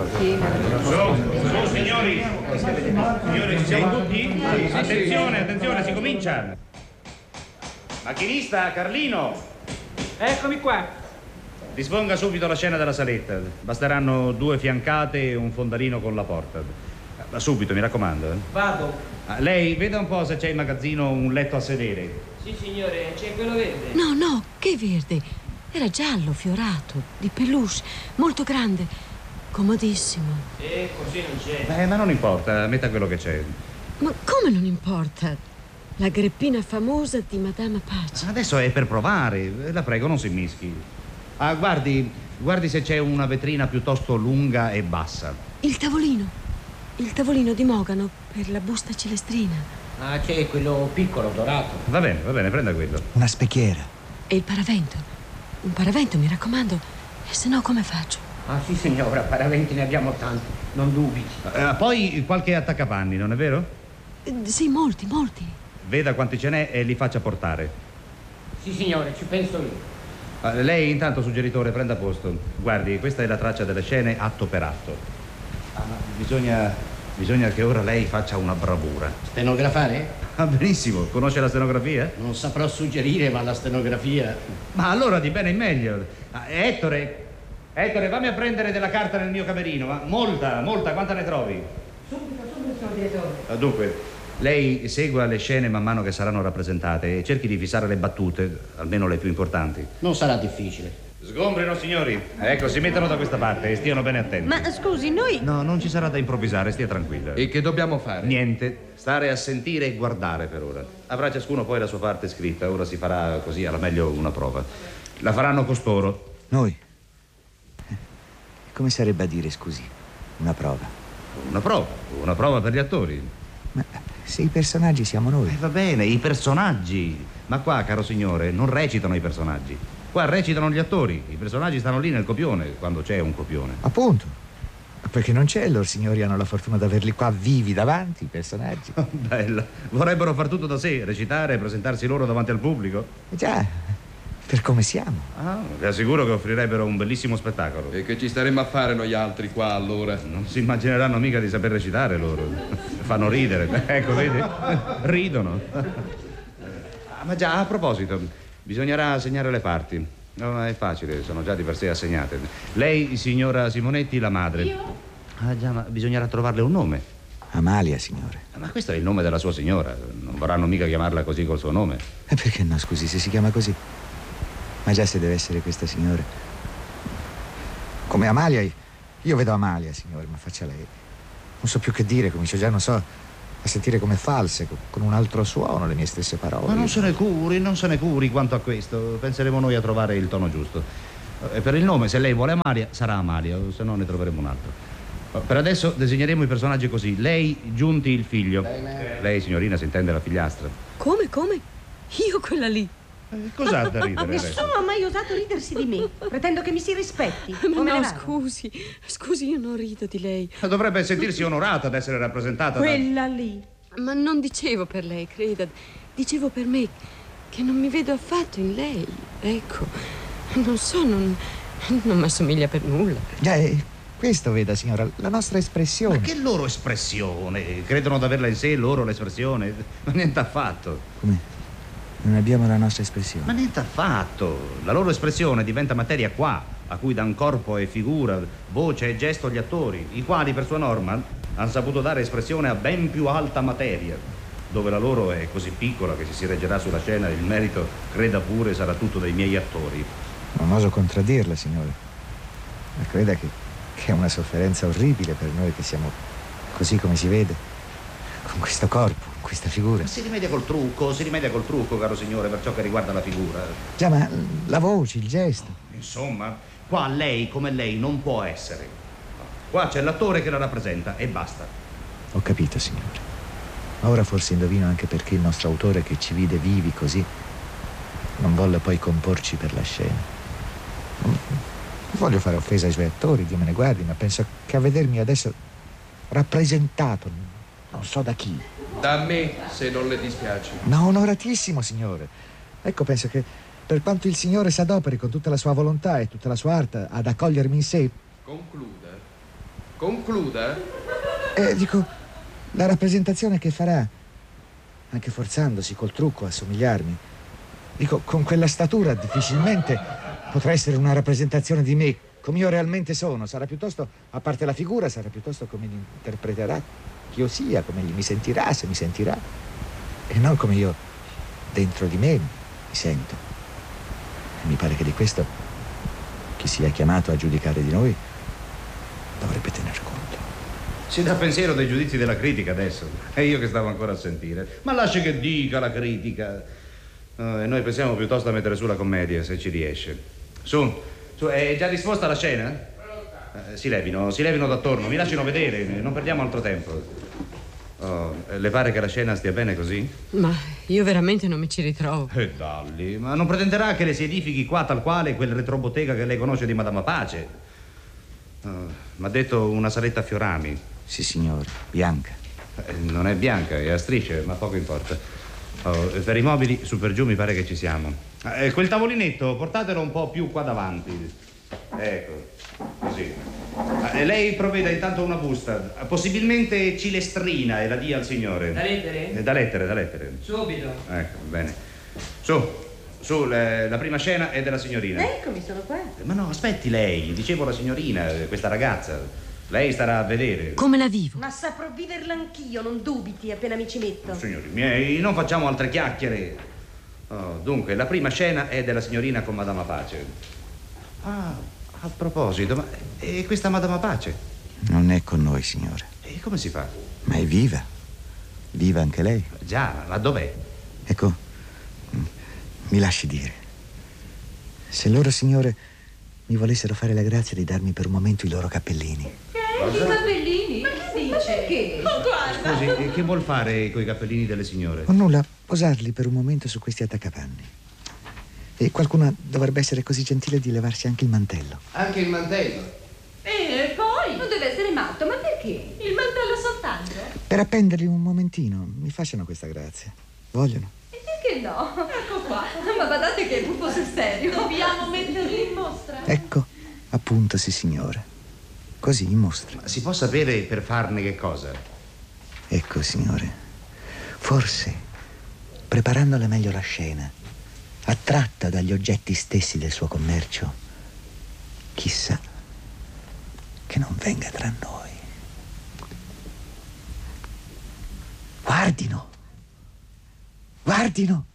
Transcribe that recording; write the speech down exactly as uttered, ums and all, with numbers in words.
Su, su, signori. Signori, ci siamo tutti? Attenzione, attenzione, si comincia. Macchinista, Carlino. Eccomi qua. Disponga subito la scena della saletta. Basteranno due fiancate e un fondalino con la porta. Ma subito, mi raccomando. Eh. Vado. Ah, lei veda un po' se c'è in magazzino un letto a sedere. Sì, signore, c'è quello verde. No, no, che verde? Era giallo, fiorato, di peluche, molto grande, comodissimo. E così non c'è. Beh, ma non importa, metta quello che c'è. Ma come non importa? La greppina famosa di Madame Pace. Adesso è per provare, la prego, non si mischi. Ah, guardi, guardi se c'è una vetrina piuttosto lunga e bassa. Il tavolino, il tavolino di Mogano per la busta cilestrina. Ah, c'è quello piccolo, dorato. Va bene, va bene, prenda quello. Una specchiera. E il paravento. Un paravento, mi raccomando, e se no come faccio? Ah, sì, signora, paraventi ne abbiamo tanti, non dubiti. Eh, poi qualche attaccapanni, non è vero? Eh, sì, molti, molti. Veda quanti ce n'è e li faccia portare. Sì, signore, ci penso io. Eh, lei intanto, suggeritore, prenda posto. Guardi, questa è la traccia delle scene atto per atto. Ah, ma bisogna, bisogna che ora lei faccia una bravura. Stenografare? Ah, benissimo, conosce la stenografia? Non saprò suggerire, ma la stenografia... Ma allora di bene in meglio. Ah, Ettore, Ettore, fammi a prendere della carta nel mio camerino. Ma molta, molta, quanta ne trovi? Subito, subito, signor direttore. Ah, dunque, lei segua le scene man mano che saranno rappresentate e cerchi di fissare le battute, almeno le più importanti. Non sarà difficile. Sgombrino, signori. Ecco, si mettano da questa parte e stiano bene attenti. Ma scusi, noi... No, non ci sarà da improvvisare, stia tranquilla. E che dobbiamo fare? Niente, stare a sentire e guardare per ora. Avrà ciascuno poi la sua parte scritta, ora si farà così, alla meglio una prova. La faranno costoro. Noi? Come sarebbe a dire, scusi, una prova? Una prova, una prova per gli attori. Ma se i personaggi siamo noi. Eh, va bene, i personaggi. Ma qua, caro signore, non recitano i personaggi. Qua recitano gli attori. I personaggi stanno lì nel copione, quando c'è un copione. Appunto. Perché non c'è, loro signori hanno la fortuna di averli qua vivi davanti, i personaggi. Oh, bella. Vorrebbero far tutto da sé, recitare e presentarsi loro davanti al pubblico. Eh già, per come siamo. Ah, vi assicuro che offrirebbero un bellissimo spettacolo. E che ci staremmo a fare noi altri qua allora? Non si immagineranno mica di saper recitare loro. Fanno ridere. Ecco, vedi? Ridono. Ah, ma già, a proposito, bisognerà segnare le parti. No, è facile, sono già di per sé assegnate. Lei, signora Simonetti, la madre. Io? Ah, già, ma bisognerà trovarle un nome. Amalia, signore. Ma questo è il nome della sua signora. Non vorranno mica chiamarla così col suo nome. E perché no, scusi, se si chiama così? Ma già se deve essere questa signora. Come Amalia, io vedo Amalia, signore, ma faccia lei. Non so più che dire, comincio già, non so, a sentire come false, con un altro suono, le mie stesse parole. Ma non se ne curi, non se ne curi quanto a questo. Penseremo noi a trovare il tono giusto. E per il nome, se lei vuole Amalia, sarà Amalia, se no ne troveremo un altro. Per adesso designeremo i personaggi così. Lei, Giunti, il figlio. Bene. Lei, signorina, si intende la figliastra. Come, come? Io quella lì. Eh, cos'ha da ridere adesso? Nessuno ha mai osato ridersi di me. Pretendo che mi si rispetti. Ma Come no, ne vado? scusi, scusi, io non rido di lei. Dovrebbe sentirsi onorata ad essere rappresentata Quella lì. Ma non dicevo per lei, creda. Dicevo per me, che non mi vedo affatto in lei. Ecco, non so, non, non mi assomiglia per nulla. Già, è questo, veda, signora, la nostra da... espressione. Ma che loro espressione? Credono di averla in sé loro l'espressione? Ma niente affatto. Come? Non abbiamo la nostra espressione. Ma niente affatto. La loro espressione diventa materia qua, a cui dan corpo e figura, voce e gesto gli attori, i quali per sua norma hanno saputo dare espressione a ben più alta materia. Dove la loro è così piccola che se si reggerà sulla scena, il merito, creda pure, sarà tutto dei miei attori. Non oso contraddirla, signore. Ma creda che, che è una sofferenza orribile per noi che siamo così come si vede, con questo corpo, questa figura. Ma si rimedia col trucco, si rimedia col trucco, caro signore, per ciò che riguarda la figura. Già, ma la voce, il gesto. Insomma, qua lei come lei non può essere. Qua c'è l'attore che la rappresenta e basta. Ho capito, signore. Ma ora forse indovino anche perché il nostro autore, che ci vide vivi così, non volle poi comporci per la scena. Non voglio fare offesa ai suoi attori, Dio me ne guardi, ma penso che a vedermi adesso rappresentato, non so da chi. Da me, se non le dispiace. Ma onoratissimo, signore. Ecco, penso che per quanto il Signore s'adoperi con tutta la sua volontà e tutta la sua arte ad accogliermi in sé, Concluda. Concluda. Eh, dico, la rappresentazione che farà, anche forzandosi col trucco a somigliarmi, dico, con quella statura difficilmente potrà essere una rappresentazione di me come io realmente sono. Sarà piuttosto, a parte la figura, sarà piuttosto come mi interpreterà che io sia, come mi sentirà, se mi sentirà, e non come io dentro di me mi sento. E mi pare che di questo chi sia chiamato a giudicare di noi dovrebbe tener conto. Si dà pensiero dei giudizi della critica adesso. E io che stavo ancora a sentire. Ma lasci che dica la critica. Uh, e noi pensiamo piuttosto a mettere su la commedia, se ci riesce. Su, su, è già disposta la scena? Uh, si levino, si levino d'attorno, mi lasciano vedere, non perdiamo altro tempo. Oh, le pare che la scena stia bene così? Ma io veramente non mi ci ritrovo. E dalli, ma non pretenderà che le si edifichi qua tal quale quel retrobottega che lei conosce di Madama Pace? Uh, m'ha detto una saletta a fiorami. Sì, signore, bianca. Eh, non è bianca, è a strisce, ma poco importa. Oh, per i mobili, su per giù mi pare che ci siamo. Eh, quel tavolinetto, portatelo un po' più qua davanti. Ecco, così. Eh, lei provveda intanto una busta, possibilmente cilestrina, e la dia al signore. Da lettere? Eh, da lettere, da lettere. Subito. Ecco, bene. Su, su, le, la prima scena è della signorina. Eccomi, sono qua. Ma no, aspetti lei, dicevo la signorina, questa ragazza. Lei starà a vedere. Come la vivo? Ma saprò viverla anch'io, non dubiti appena mi ci metto. Signori miei, non facciamo altre chiacchiere. Oh, dunque, la prima scena è della signorina con Madama Pace. Ah, a proposito, ma e questa Madama Pace? Non è con noi, signore. E come si fa? Ma è viva. Viva anche lei. Già, ma dov'è? Ecco, mi lasci dire. Se loro, signore, mi volessero fare la grazia di darmi per un momento i loro cappellini. I cappellini? Ma che dice? Che? Scusi, che vuol fare coi cappellini delle signore? O nulla, posarli per un momento su questi attaccapanni. E qualcuno dovrebbe essere così gentile di levarsi anche il mantello. Anche il mantello. E poi? Non deve essere matto, ma perché? Il mantello soltanto? Per appenderli un momentino, mi facciano questa grazia. Vogliono? E perché no? Ecco qua. Ma badate che è buffo sul serio. Dobbiamo metterli in mostra. Ecco, appunto, sì, signore. Così, in mostra. Si può sapere per farne che cosa? Ecco, signore. Forse, preparandole meglio la scena, attratta dagli oggetti stessi del suo commercio, chissà che non venga tra noi. Guardino! Guardino!